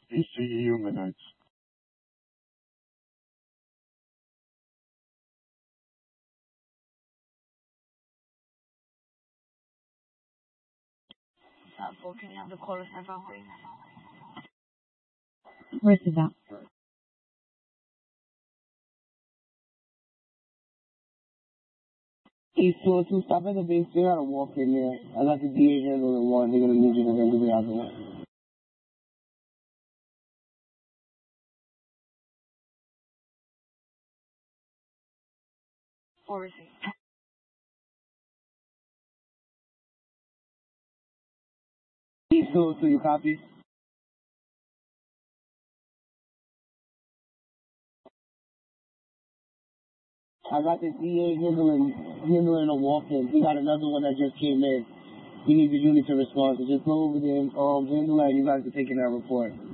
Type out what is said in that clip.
BC humanites. Can you have the call ever? Where's that? He's 202. Stop at the base. They gotta walk in there. I got the DA handling one. They're gonna need you to handle the other one. Or is he? He's 202. You copy? I got the DA handling a walk-in. He got another one that just came in. He needs the unit to respond. So just go over there and handle that. You guys are taking that report.